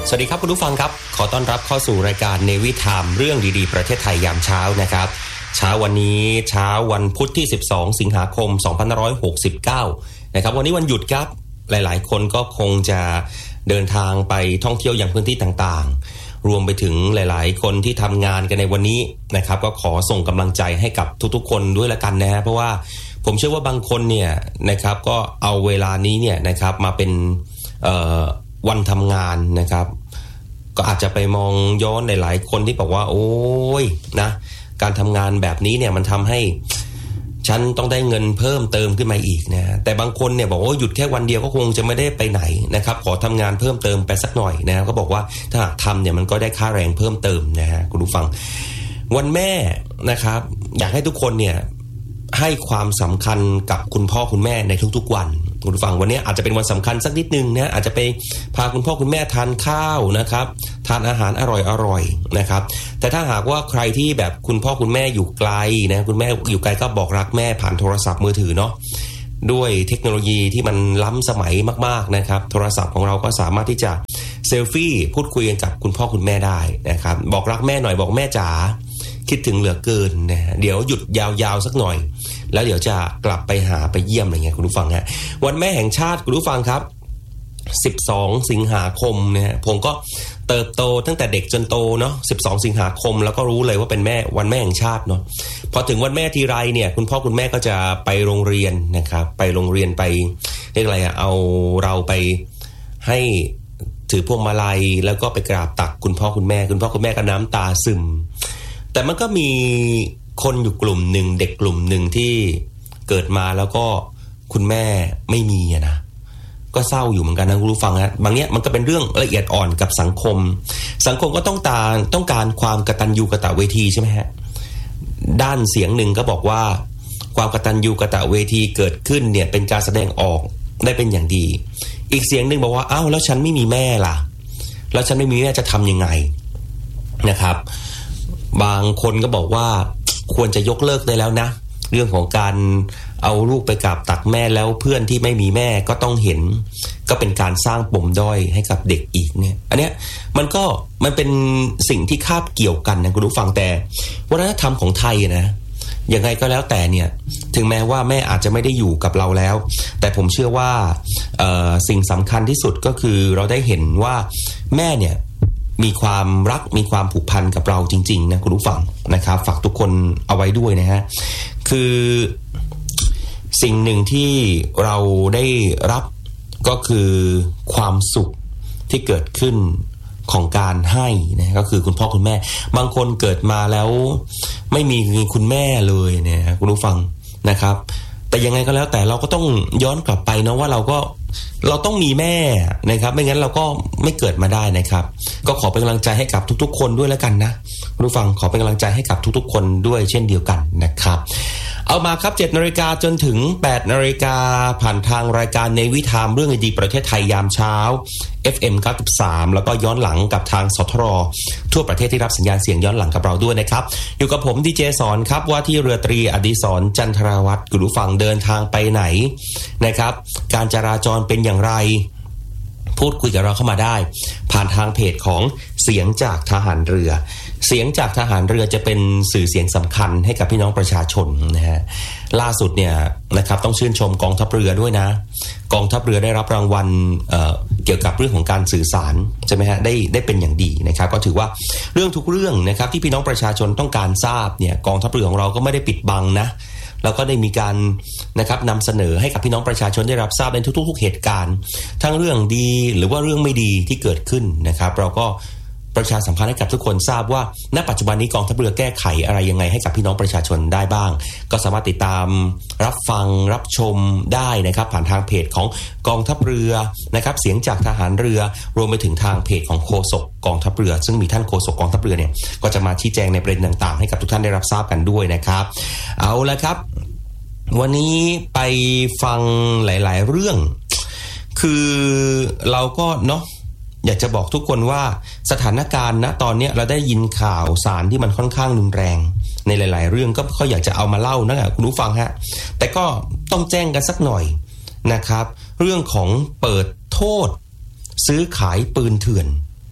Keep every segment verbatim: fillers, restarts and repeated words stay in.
สวัสดีครับคุณผู้ฟังครับขอต้อนรับเข้าสู่รายการ Navy Time เรื่องดีๆประเทศไทยยามเช้านะครับเช้าวันนี้เช้าวันพุธที่สิบสองสิงหาคมสองพันห้าร้อยหกสิบเก้านะครับวันนี้วันหยุดครับหลายๆคนก็คงจะเดินทางไปท่องเที่ยวยังพื้นที่ต่างๆรวมไปถึงหลายๆคนที่ทำงานกันในวันนี้นะครับก็ขอส่งกำลังใจให้กับทุกๆคนด้วยละกันนะเพราะว่าผมเชื่อว่าบางคนเนี่ยนะครับก็เอาเวลานี้เนี่ยนะครับมาเป็นเอ่อวันทำงานนะครับก็อาจจะไปมองย้อนหลายๆคนที่บอกว่าโอ้ยนะการทำงานแบบนี้เนี่ยมันทำให้ฉันต้องได้เงินเพิ่มเติมขึ้นมาอีกนะแต่บางคนเนี่ยบอกว่าหยุดแค่วันเดียวก็คงจะไม่ได้ไปไหนนะครับขอทำงานเพิ่มเติมไปสักหน่อยนะก็บอกว่าถ้าหากทำเนี่ยมันก็ได้ค่าแรงเพิ่มเติมนะฮะคุณผู้ฟังวันแม่นะครับอยากให้ทุกคนเนี่ยให้ความสำคัญกับคุณพ่อคุณแม่ในทุกๆวันคุณผู้ฟังวันนี้อาจจะเป็นวันสำคัญสักนิดนึงนะอาจจะไปพาคุณพ่อคุณแม่ทานข้าวนะครับทานอาหารอร่อยๆนะครับแต่ถ้าหากว่าใครที่แบบคุณพ่อคุณแม่อยู่ไกลนะคุณแม่อยู่ไกลก็บอกรักแม่ผ่านโทรศัพท์มือถือเนาะด้วยเทคโนโลยีที่มันล้ำสมัยมากๆนะครับโทรศัพท์ของเราก็สามารถที่จะเซลฟี่พูดคุยกันกับคุณพ่อคุณแม่ได้นะครับบอกรักแม่หน่อยบอกแม่จ๋าคิดถึงเหลือเกินนะเดี๋ยวหยุดยาวๆสักหน่อยแล้วเดี๋ยวจะกลับไปหาไปเยี่ยมอะไรเงี้ยคุณผู้ฟังฮะวันแม่แห่งชาติคุณผู้ฟังครับสิบสองสิงหาคมเนี่ยผมก็เติบโตตั้งแต่เด็กจนโตเนาะสิบสองสิงหาคมแล้วก็รู้เลยว่าเป็นแม่วันแม่แห่งชาติเนาะพอถึงวันแม่ทีไรเนี่ยคุณพ่อคุณแม่ก็จะไปโรงเรียนนะครับไปโรงเรียนไปเรียกอะไรอะเอาเราไปให้ถือพวงมาลัยแล้วก็ไปกราบตักคุณพ่อคุณแม่คุณพ่อคุณแม่ก็น้ำตาซึมแต่มันก็มีคนอยู่กลุ่มหนึ่งเด็กกลุ่มหนึ่งที่เกิดมาแล้วก็คุณแม่ไม่มีนะก็เศร้าอยู่เหมือนกันนะคุณผู้ฟังฮะบางเนี้ยมันก็เป็นเรื่องละเอียดอ่อนกับสังคมสังคมก็ต้องการต้องการความกตัญญูกตเวทีใช่ไหมฮะด้านเสียงหนึ่งก็บอกว่าความกตัญญูกตเวทีเกิดขึ้นเนี่ยเป็นการแสดงออกได้เป็นอย่างดีอีกเสียงหนึ่งบอกว่าอ้าวแล้วฉันไม่มีแม่ล่ะแล้วฉันไม่มีแม่จะทำยังไงนะครับบางคนก็บอกว่าควรจะยกเลิกได้แล้วนะเรื่องของการเอาลูกไปกราบตักแม่แล้วเพื่อนที่ไม่มีแม่ก็ต้องเห็นก็เป็นการสร้างปมด้อยให้กับเด็กอีกเนี่ยอันเนี้ยมันก็มันเป็นสิ่งที่คาบเกี่ยวกันนะคุณผู้ฟังแต่วัฒนธรรมของไทยนะยังไงก็แล้วแต่เนี่ยถึงแม้ว่าแม่อาจจะไม่ได้อยู่กับเราแล้วแต่ผมเชื่อว่าเอ่อสิ่งสำคัญที่สุดก็คือเราได้เห็นว่าแม่เนี่ยมีความรักมีความผูกพันกับเราจริงๆนะคุณผู้ฟังนะครับฝากทุกคนเอาไว้ด้วยนะฮะคือสิ่งหนึ่งที่เราได้รับก็คือความสุขที่เกิดขึ้นของการให้นะก็คือคุณพ่อคุณแม่บางคนเกิดมาแล้วไม่มีคุณแม่เลยเนี่ยคุณผู้ฟังนะครับแต่ยังไงก็แล้วแต่เราก็ต้องย้อนกลับไปนะว่าเราก็เราต้องมีแม่นะครับไม่งั้นเราก็ไม่เกิดมาได้นะครับก็ขอเป็นกำลังใจให้กับทุกๆคนด้วยแล้วกันนะคุณผู้ฟังขอเป็นกำลังใจให้กับทุกๆคนด้วยเช่นเดียวกันนะครับเอามาครับ เจ็ดนาฬิกา จนถึง แปดนาฬิกา ผ่านทางรายการ Navy Time เรื่องดีประเทศไทยยามเช้า เอฟ เอ็ม เก้าสิบสาม แล้วก็ย้อนหลังกับทางสทรทั่วประเทศที่รับสัญญาณเสียงย้อนหลังกับเราด้วยนะครับอยู่กับผมดีเจสอนครับว่าที่เรือตรีอดิศรจันทราวัฒน์คุณผู้ฟังเดินทางไปไหนนะครับการจราจรเป็นอย่างไรพูดคุยกับเราเข้ามาได้ผ่านทางเพจของเสียงจากทหารเรือเสียงจากทหารเรือจะเป็นสื่อเสียงสำคัญให้กับพี่น้องประชาชนนะฮะล่าสุดเนี่ยนะครับต้องชื่นชมกองทัพเรือด้วยนะกองทัพเรือได้รับรางวัล เอ่อ เกี่ยวกับเรื่องของการสื่อสารใช่ไหมฮะได้ได้เป็นอย่างดีนะครับก็ถือว่าเรื่องทุกเรื่องนะครับที่พี่น้องประชาชนต้องการทราบเนี่ยกองทัพเรือของเราก็ไม่ได้ปิดบังนะแล้วก็ได้มีการนะครับนำเสนอให้กับพี่น้องประชาชนได้รับทราบในทุกๆเหตุการณ์ทั้งเรื่องดีหรือว่าเรื่องไม่ดีที่เกิดขึ้นนะครับเราก็ประชาสัมพันธ์ให้กับทุกคนทราบว่าณปัจจุบันนี้กองทัพเรือแก้ไขอะไรยังไงให้กับพี่น้องประชาชนได้บ้างก็สามารถติดตามรับฟังรับชมได้นะครับผ่านทางเพจของกองทัพเรือนะครับเสียงจากทหารเรือรวมไปถึงทางเพจของโฆษกกองทัพเรือซึ่งมีท่านโฆษกกองทัพเรือเนี่ยก็จะมาชี้แจงในประเด็นต่างๆให้กับทุกท่านได้รับทราบกันด้วยนะครับเอาละครับวันนี้ไปฟังหลายๆเรื่องคือเราก็เนาะอยากจะบอกทุกคนว่าสถานการณ์ณตอนนี้เราได้ยินข่าวสารที่มันค่อนข้างรุนแรงในหลายๆเรื่องก็เขาอยากจะเอามาเล่านะคุณผู้ฟังฮะแต่ก็ต้องแจ้งกันสักหน่อยนะครับเรื่องของเปิดโทษซื้อขายปืนเถื่อน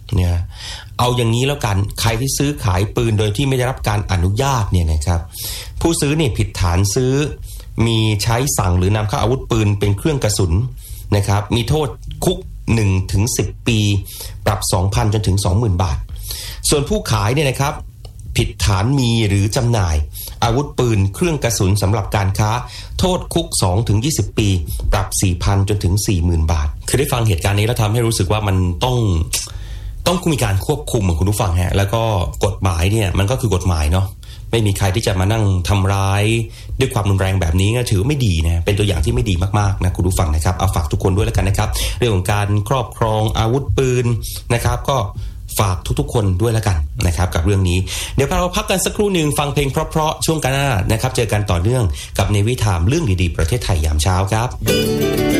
เนี่ยเอาอย่างนี้แล้วกันใครที่ซื้อขายปืนโดยที่ไม่ได้รับการอนุญาตเนี่ยนะครับผู้ซื้อเนี่ยผิดฐานซื้อมีใช้สั่งหรือนำเข้าอาวุธปืนเป็นเครื่องกระสุนนะครับมีโทษคุก หนึ่งถึงสิบ ปีปรับ สองพัน จนถึง สองหมื่น บาทส่วนผู้ขายเนี่ยนะครับผิดฐานมีหรือจำหน่ายอาวุธปืนเครื่องกระสุนสำหรับการค้าโทษคุก สองถึงยี่สิบ ปีปรับ สี่พัน จนถึง สี่หมื่น บาทคือได้ฟังเหตุการณ์นี้แล้วทำให้รู้สึกว่ามันต้องต้องมีการควบคุมคุณผู้ฟังฮะแล้วก็กฎหมายเนี่ยมันก็คือกฎหมายเนาะไม่มีใครที่จะมานั่งทำร้ายด้วยความรุนแรงแบบนี้ก็ถือไม่ดีนะเป็นตัวอย่างที่ไม่ดีมากๆนะคุณผู้ฟังนะครับเอาฝากทุกคนด้วยแล้วกันนะครับเรื่องของการครอบครองอาวุธปืนนะครับก็ฝากทุกๆคนด้วยแล้วกันนะครับกับเรื่องนี้เดี๋ยวเราพักกันสักครู่หนึ่งฟังเพลงเพราะๆช่วงกันหน้านะครับเจอกันต่อเนื่องกับเนวิไทม์เรื่องดีๆประเทศไทยยามเช้าครับ